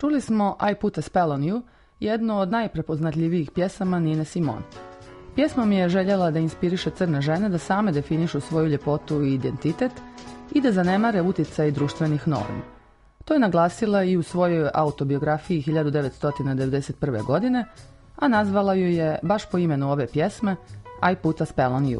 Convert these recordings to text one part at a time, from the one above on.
Čuli smo I Put a Spell on You, jednu od najprepoznatljivijih pjesama Nine Simone. Pjesmom je željela da inspiriše crne žene da same definišu svoju ljepotu i identitet i da zanemare utjecaj društvenih normi. To je naglasila i u svojoj autobiografiji 1991. godine, a nazvala ju je baš po imenu ove pjesme I Put a Spell on You.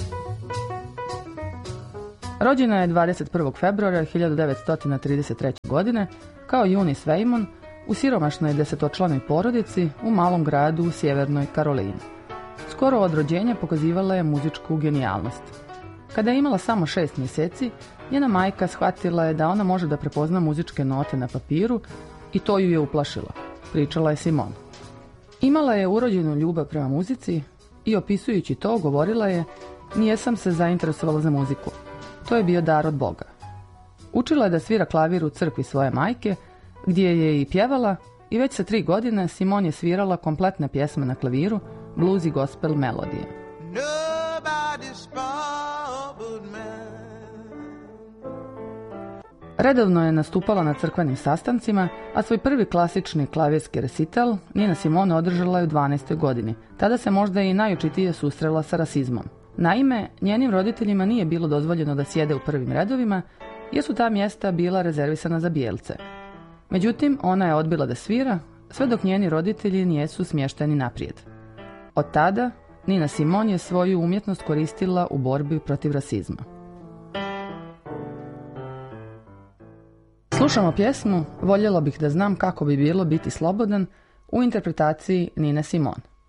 Rođena je 21. februara 1933. godine kao Eunice Waymon u siromašnoj desetočlanoj porodici u malom gradu u sjevernoj Karolini. Skoro od rođenja pokazivala je muzičku genijalnost. Kada je imala samo 6 mjeseci, njena majka shvatila je da ona može da prepozna muzičke note na papiru i to ju je uplašilo, pričala je Simone. Imala je urođenu ljubav prema muzici i opisujući to govorila je: "Nijesam se zainteresovala za muziku. To je bio dar od Boga." Učila je da svira klavir u crkvi svoje majke, gdje je i pjevala, i već sa 3 godine Simone je svirala kompletne pjesme na klaviru, blues i gospel melodije. Redovno je nastupala na crkvenim sastancima, a svoj prvi klasični klavirski recital Nina Simone održala je u 12. godini. Tada se možda i najočitije susrela sa rasizmom. Naime, njenim roditeljima nije bilo dozvoljeno da sjede u prvim redovima, jer su ta mjesta bila rezervisana za bijelce. Međutim, ona je odbila da svira, sve dok njeni roditelji nijesu smješteni naprijed. Od tada, Nina Simone je svoju umjetnost koristila u borbi protiv rasizma. Slušamo pjesmu "Voljela bih da znam kako bi bilo biti slobodan" u interpretaciji Nine Simone.